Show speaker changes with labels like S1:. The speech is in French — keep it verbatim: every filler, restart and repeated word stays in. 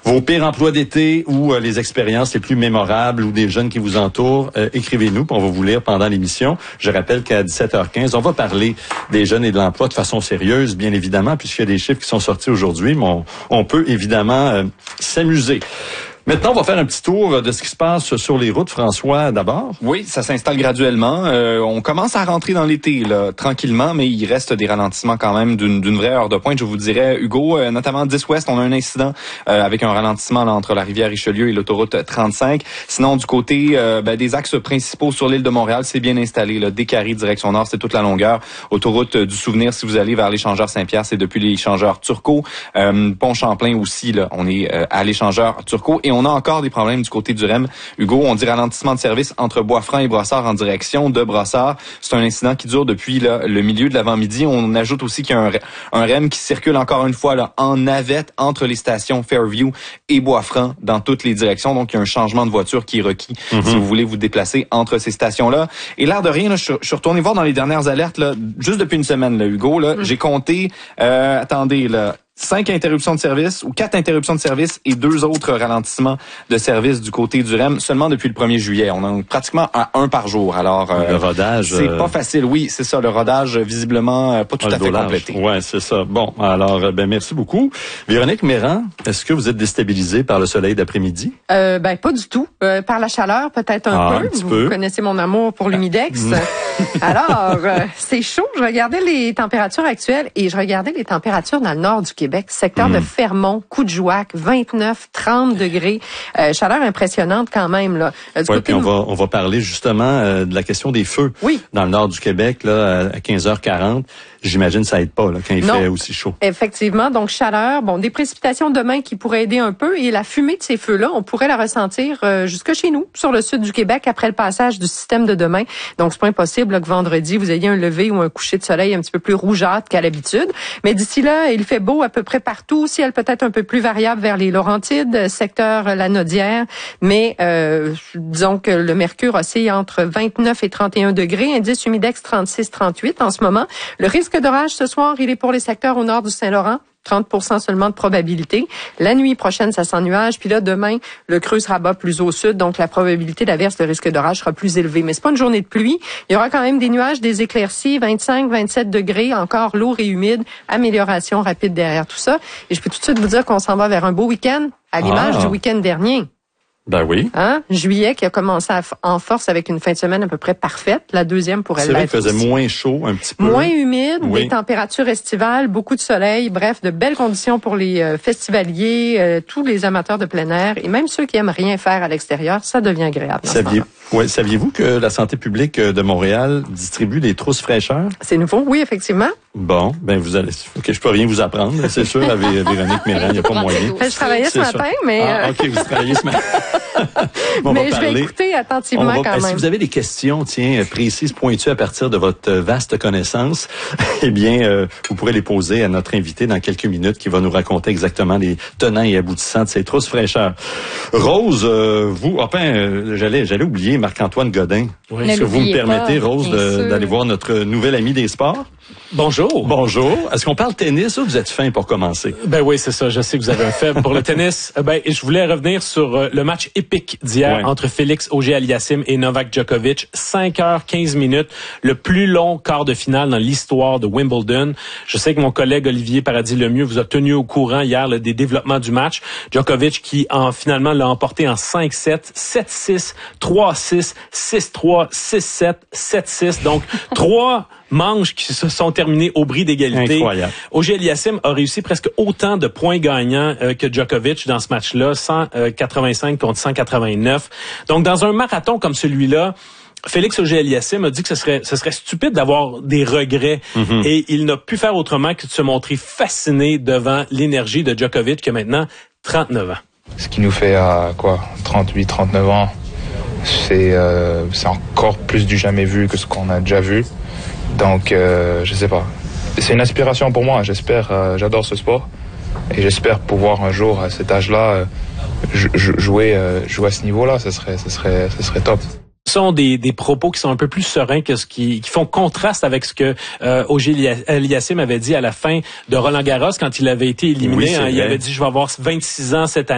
S1: vos pires emplois d'été ou euh, les expériences les plus mémorables ou des jeunes qui vous entourent, euh, écrivez-nous, puis on va vous lire pendant l'émission. Je rappelle qu'à dix-sept heures quinze, on va parler des jeunes et de l'emploi de façon sérieuse, bien évidemment, puisqu'il y a des chiffres qui sont sortis aujourd'hui, mais on, on peut évidemment euh, s'amuser. Maintenant, on va faire un petit tour de ce qui se passe sur les routes. François, d'abord.
S2: Oui, ça s'installe graduellement. Euh, on commence à rentrer dans l'été, là, tranquillement, mais il reste des ralentissements quand même d'une, d'une vraie heure de pointe. Je vous dirais, Hugo, euh, notamment dix ouest, on a un incident euh, avec un ralentissement là, entre la rivière Richelieu et l'autoroute trente-cinq. Sinon, du côté euh, ben, des axes principaux sur l'île de Montréal, c'est bien installé. Là, Décarie, direction nord, c'est toute la longueur. Autoroute euh, du Souvenir, si vous allez vers l'échangeur Saint-Pierre, c'est depuis l'échangeur Turcot. Euh, Pont Champlain aussi, là, on est euh, à l'échangeur Turcot. Et on a encore des problèmes du côté du R E M. Hugo, on dit ralentissement de service entre Bois-Franc et Brossard en direction de Brossard. C'est un incident qui dure depuis là, le milieu de l'avant-midi. On ajoute aussi qu'il y a un, un R E M qui circule encore une fois là, en navette entre les stations Fairview et Bois-Franc dans toutes les directions. Donc, il y a un changement de voiture qui est requis mm-hmm. si vous voulez vous déplacer entre ces stations-là. Et l'air de rien, là, je, je suis retourné voir dans les dernières alertes, là, juste depuis une semaine, là, Hugo. Là, mm. J'ai compté, euh, attendez, là, cinq interruptions de service ou quatre interruptions de service et deux autres ralentissements de service du côté du R E M seulement depuis le premier juillet. On en a pratiquement à un par jour. Alors, euh,
S1: le rodage,
S2: c'est
S1: euh...
S2: pas facile. Oui, c'est ça. Le rodage, visiblement, euh, pas tout
S1: ah,
S2: à fait complété.
S1: Ouais, c'est ça. Bon, alors, ben merci beaucoup. Véronique Méran, est-ce que vous êtes déstabilisée par le soleil d'après-midi?
S3: Euh, ben pas du tout. Euh, par la chaleur, peut-être un
S1: ah,
S3: peu.
S1: Un petit
S3: vous
S1: peu.
S3: connaissez mon amour pour l'humidex. Alors, euh, c'est chaud. Je regardais les températures actuelles et je regardais les températures dans le nord du Québec, secteur mm. de Fermont, Coudjouac, vingt-neuf, trente degrés. Euh, chaleur impressionnante quand même, là.
S1: Euh, oui, puis on va, on va parler justement euh, de la question des feux.
S3: Oui.
S1: Dans le nord du Québec, là, à quinze heures quarante. J'imagine que ça aide pas, là, quand il non. fait aussi chaud.
S3: Effectivement. Donc, chaleur. Bon, des précipitations demain qui pourraient aider un peu. Et la fumée de ces feux-là, on pourrait la ressentir euh, jusque chez nous, sur le sud du Québec, après le passage du système de demain. Donc, c'est pas impossible là, que vendredi, vous ayez un lever ou un coucher de soleil un petit peu plus rougeâtre qu'à l'habitude. Mais d'ici là, il fait beau à peu près partout. Ciel peut-être un peu plus variable vers les Laurentides, secteur Lanaudière. Mais euh, disons que le mercure oscille entre vingt-neuf et trente et un degrés. Indice humidex trente-six trente-huit en ce moment. Le risque d'orage ce soir, il est pour les secteurs au nord du Saint-Laurent. trente pour cent seulement de probabilité. La nuit prochaine, ça s'ennuage. Puis là, demain, le creux se rabat plus au sud. Donc, la probabilité d'averse, le risque d'orage sera plus élevé. Mais c'est pas une journée de pluie. Il y aura quand même des nuages, des éclaircies, vingt-cinq, vingt-sept degrés, encore lourd et humide. Amélioration rapide derrière tout ça. Et je peux tout de suite vous dire qu'on s'en va vers un beau week-end, à l'image ah. du week-end dernier.
S1: Ben oui.
S3: Hein? Juillet qui a commencé à f- en force avec une fin de semaine à peu près parfaite. La deuxième pourrait l'être.
S1: C'est vrai qu'il faisait moins chaud un petit peu.
S3: Moins humide,
S1: oui.
S3: Des températures estivales, beaucoup de soleil, bref, de belles conditions pour les euh, festivaliers, euh, tous les amateurs de plein air et même ceux qui aiment rien faire à l'extérieur, ça devient agréable.
S1: Saviez, ouais, saviez-vous que la santé publique de Montréal distribue des trousses fraîcheur?
S3: C'est nouveau, oui, effectivement.
S1: Bon, ben vous allez. Ok, je peux rien vous apprendre, c'est sûr, avec Véronique Méran, il n'y a pas moyen.
S3: Je travaillais ce matin, mais.
S1: Ah, ok, vous travaillez ce matin.
S3: Bon, mais je vais écouter attentivement
S1: va,
S3: quand même.
S1: Si vous avez des questions, tiens, précises, pointues à partir de votre vaste connaissance, eh bien, euh, vous pourrez les poser à notre invité dans quelques minutes, qui va nous raconter exactement les tenants et aboutissants de ces trousses fraîcheurs. Rose, euh, vous, enfin, euh, j'allais, j'allais oublier Marc-Antoine Godin.
S4: Oui.
S1: Est-ce que vous me permettez,
S4: pas,
S1: Rose, de, d'aller voir notre nouvel ami des sports?
S4: Bonjour.
S1: Bonjour. Est-ce qu'on parle tennis ou vous êtes fin pour commencer?
S4: Ben oui, c'est ça. Je sais que vous avez un faible pour le tennis. Ben, je voulais revenir sur euh, le match épique d'hier ouais. entre Félix Auger-Aliassime et Novak Djokovic. cinq heures quinze minutes. Le plus long quart de finale dans l'histoire de Wimbledon. Je sais que mon collègue Olivier Paradis-Lemieux vous a tenu au courant hier là, des développements du match. Djokovic qui en finalement l'a emporté en cinq sept, sept six, trois six, six trois, six sept, sept six. Donc, trois manches qui se sont terminées au bris d'égalité.
S1: Incroyable.
S4: Auger-Aliassime a réussi presque autant de points gagnants euh, que Djokovic dans ce match-là, cent quatre-vingt-cinq contre cent quatre-vingt-neuf. Donc, dans un marathon comme celui-là, Félix Auger-Aliassime a dit que ce serait, ce serait stupide d'avoir des regrets. Mm-hmm. Et il n'a pu faire autrement que de se montrer fasciné devant l'énergie de Djokovic qui a maintenant trente-neuf ans.
S5: Ce qui nous fait à quoi, trente-huit, trente-neuf ans, c'est, euh, c'est encore plus du jamais vu que ce qu'on a déjà vu. Donc, euh, je sais pas. C'est une inspiration pour moi. J'espère, euh, j'adore ce sport et j'espère pouvoir un jour à cet âge-là euh, jouer, euh, jouer à ce niveau-là. Ce serait, ce serait, ce serait top.
S4: Ce sont des, des propos qui sont un peu plus sereins que ce qui, qui font contraste avec ce que euh, Auger-Aliassime avait dit à la fin de Roland-Garros quand il avait été éliminé.
S1: Oui,
S4: hein, il avait dit je vais avoir vingt-six ans cette année.